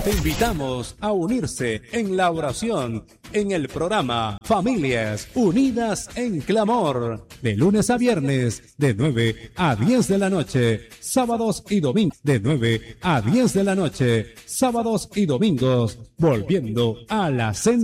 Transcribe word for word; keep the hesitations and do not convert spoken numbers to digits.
Te invitamos a unirse en la oración en el programa Familias Unidas en Clamor, de lunes a viernes de nueve a diez de la noche, sábados y domingos de nueve a diez de la noche, sábados y domingos, volviendo a la cena.